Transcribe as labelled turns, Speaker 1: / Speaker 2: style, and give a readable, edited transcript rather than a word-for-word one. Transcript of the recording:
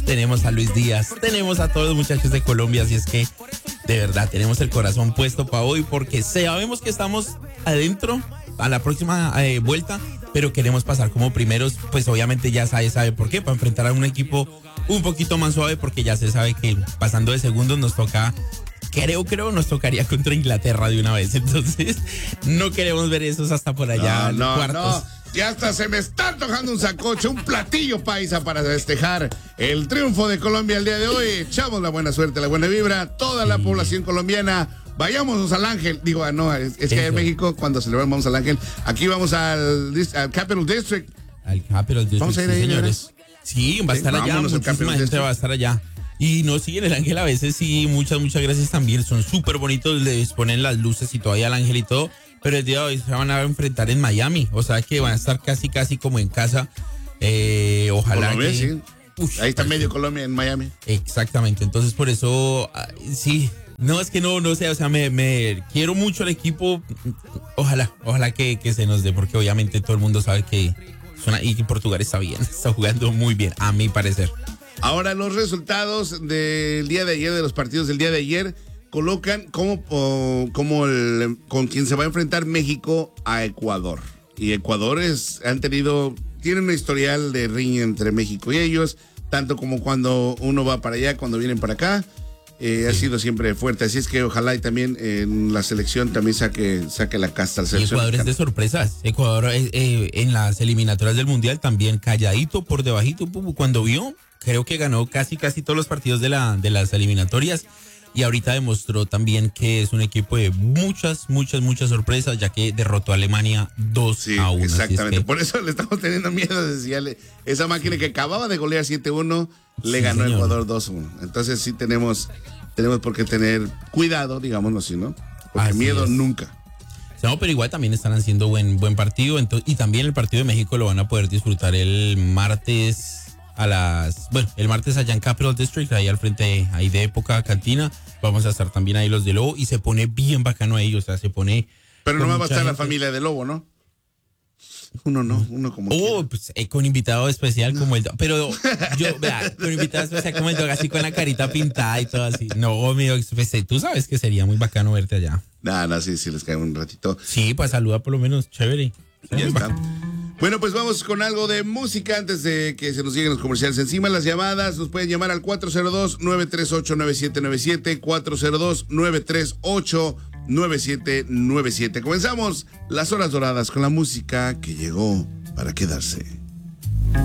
Speaker 1: tenemos a Luis Díaz, tenemos a todos los muchachos de Colombia, así es que de verdad tenemos el corazón puesto para hoy porque sabemos que estamos adentro a la próxima vuelta, pero queremos pasar como primeros, pues obviamente ya sabe por qué, para enfrentar a un equipo un poquito más suave, porque ya se sabe que pasando de segundos nos toca, creo, nos tocaría contra Inglaterra de una vez, entonces no queremos ver esos hasta por allá.
Speaker 2: No. Ya hasta se me está antojando un sancocho, un platillo paisa para festejar el triunfo de Colombia el día de hoy. Echamos la buena suerte, la buena vibra, toda la población colombiana. Vayámonos al Ángel. Digo, es que en México cuando celebramos vamos al Ángel. Aquí vamos al Capital District.
Speaker 1: Al Capital District,
Speaker 2: vamos a ir ahí,
Speaker 1: señores. Sí, va a estar allá, muchísima gente va a estar allá. Y no siguen el Ángel a veces, sí, muchas gracias también. Son súper bonitos, les ponen las luces y todavía el Ángel y todo. Pero el día de hoy se van a enfrentar en Miami, o sea que van a estar casi como en casa. Ojalá
Speaker 2: Colombia,
Speaker 1: que...
Speaker 2: sí. Ahí está medio Colombia en Miami.
Speaker 1: Exactamente, entonces por eso, sí, no es que no sé, o sea, me quiero mucho al equipo. Ojalá que se nos dé, porque obviamente todo el mundo sabe que y Portugal está bien, está jugando muy bien, a mi parecer.
Speaker 2: Ahora los resultados del día de ayer, de los partidos del día de ayer, colocan con quien se va a enfrentar México a Ecuador. Y Ecuador tienen un historial de riña entre México y ellos, tanto como cuando uno va para allá, cuando vienen para acá. Sí. Ha sido siempre fuerte, así es que ojalá y también en la selección también saque la casta al selección.
Speaker 1: Ecuador es de sorpresas. Ecuador en las eliminatorias del Mundial también calladito, por debajito, cuando vio, creo que ganó casi todos los partidos de las eliminatorias. Y ahorita demostró también que es un equipo de muchas sorpresas, ya que derrotó a Alemania 2-1.
Speaker 2: Exactamente, por eso le estamos teniendo miedo. Esa máquina que acababa de golear 7-1, le ganó a Ecuador 2-1. Entonces sí tenemos por qué tener cuidado, digámoslo así, ¿no? Porque así miedo nunca.
Speaker 1: No, pero igual también están haciendo buen partido. Y también el partido de México lo van a poder disfrutar el martes el martes allá en Capital District, ahí al frente, ahí de Época Cantina, vamos a estar también ahí los de Lobo y se pone bien bacano ahí, o sea, se pone...
Speaker 2: Pero no va a estar la familia de Lobo, ¿no? Uno como...
Speaker 1: pues con invitado especial como el... Pero con invitado especial como el dog, así con la carita pintada y todo así. No, amigo, pues, tú sabes que sería muy bacano verte allá.
Speaker 2: Sí, les cae un ratito.
Speaker 1: Sí, pues saluda por lo menos, chévere.
Speaker 2: Ya está. Bueno, pues vamos con algo de música antes de que se nos lleguen los comerciales encima. Las llamadas nos pueden llamar al 402-938-9797, 402-938-9797. Comenzamos las horas doradas con la música que llegó para quedarse.